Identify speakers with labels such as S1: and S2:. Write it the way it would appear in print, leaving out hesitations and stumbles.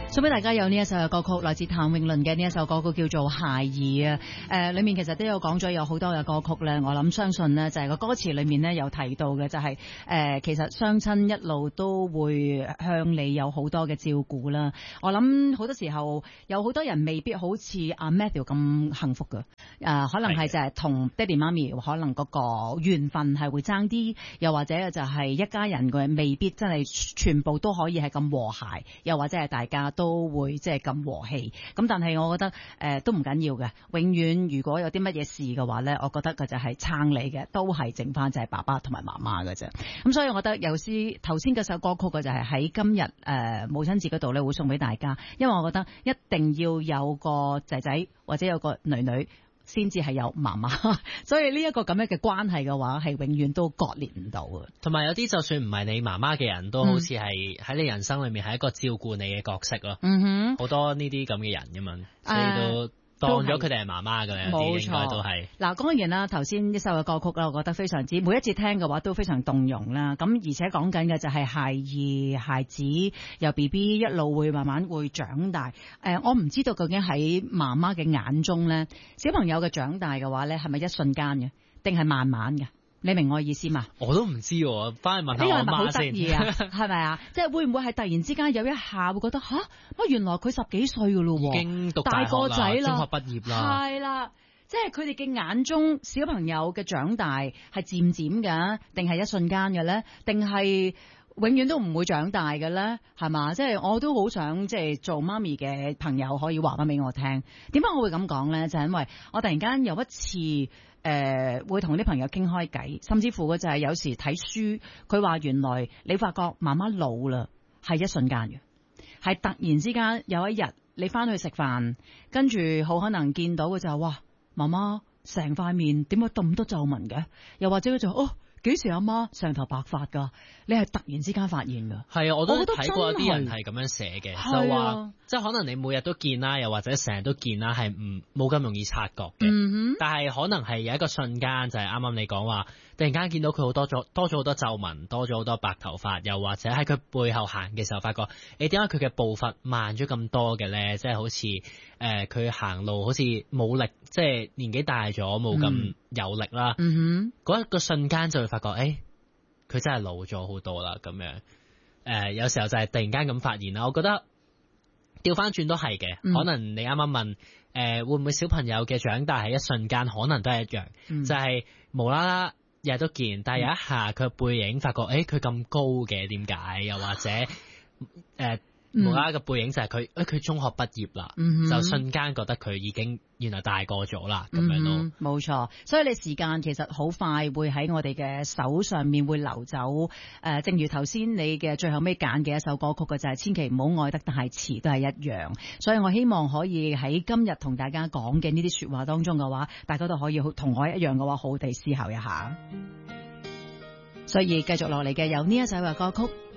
S1: 送俾大家有呢一首嘅歌曲，來自譚詠麟嘅呢一首歌曲叫做《孩兒》啊。裏面其實都有講咗有好多嘅歌曲咧，我諗相信呢，就係個歌詞裏面呢有提到嘅就係其實雙親一路都會向你有好多嘅照顧啦。我諗好多時候有好多人未必好似阿 Matthew 咁幸福㗎，可能係就係同爹哋媽咪可能嗰個緣分係會爭啲，又或者就係一家人嘅未必真係全部都可以係咁和諧，又或者係大家都會即係咁和氣。咁但係我覺得都唔緊要嘅，永遠如果有啲乜嘢事嘅話咧，我覺得佢就係撐你嘅，都係剩翻就係爸爸同埋媽媽嘅啫。咁所以我覺得有時頭先嗰首歌曲嘅就係喺今日母親節嗰度咧會送俾大家，因為我覺得一定要有個仔仔或者有個女女先至係有媽媽，所以呢一個咁樣嘅關係嘅話係永遠都割裂唔到嘅。同埋有啲就算唔係你媽媽嘅人都好似係喺你人生裏面係一個照顧你嘅角色咯。嗯哼，好多呢啲咁嘅人㗎嘛，所以都當咗佢哋係媽媽嘅，有啲應該都係。嗱，當然啦，頭先一首嘅歌曲啦，我覺得非常之每一次聽嘅話都非常動容啦。咁而且講緊嘅就係孩子由 BB 一路會慢慢會長大。我唔知道究竟喺媽媽嘅眼中咧，小朋友嘅長大嘅話咧，係咪一瞬間嘅，定係慢慢嘅？你明我意思嘛？我都唔知喎，翻去問下我媽先。呢個係咪好得意啊？係咪啊？即係會唔會係突然之間有一下會覺得原來佢10幾歲噶咯，已經讀大個仔啦，中學畢業啦，係啦。即係佢哋嘅眼中，小朋友嘅長大係漸漸嘅，定係一瞬間嘅咧？定係永遠都唔會長大嘅咧？係嘛？即係我都好想即係做媽咪嘅朋友可以話翻俾我聽。點解我會咁講咧？就係因為我突然間有一次會同啲朋友傾開偈，甚至乎嘅就係有時睇書，佢話原來你發覺媽媽老啦，係一瞬間嘅，係突然之間有一日你翻去食飯，跟住好可能見到嘅就係哇，媽媽成塊面點解咁多皺紋嘅？又或者佢就幾時阿媽成頭白髮㗎？你係突然之間發現㗎。係啊，我都睇過啲人係咁樣寫嘅，就話即係可能你每日都見啦，又或者成日都見啦，係冇咁容易察覺嘅。但係可能係有一個瞬間，就係啱啱你講話，突然間見到佢多咗好多皺紋，多咗好多白頭髮，又或者喺佢背後行嘅時候，發覺點解佢嘅步伐慢咗咁多嘅咧？即係好似佢行路好似冇力，即係年紀大咗冇咁有力啦。嗰一個瞬間就會發覺，佢真係老咗好多啦咁樣。有時候就係突然間咁發現啦。我覺得調翻轉都係嘅。可能你啱啱問會唔會小朋友嘅長大係一瞬間，可能都係一樣。就係無啦啦日日都見，但係有一下佢背影發覺，佢咁高嘅，點解？又或者無啦啦嘅背影就係佢中學畢業啦，就瞬間覺得佢已經原來大個咗啦，咁樣咯。冇錯，所以你時間其實好快會喺我哋嘅手上面會流走。正如頭先你嘅最後尾揀嘅一首歌曲嘅就係千祈唔好愛得太遲，都係一樣。所以我希望可以喺今日同大家講嘅呢啲說話當中嘅話，大家都可以同我一樣嘅話，好好地思考一下。所以繼續落嚟嘅有呢一首嘅歌曲。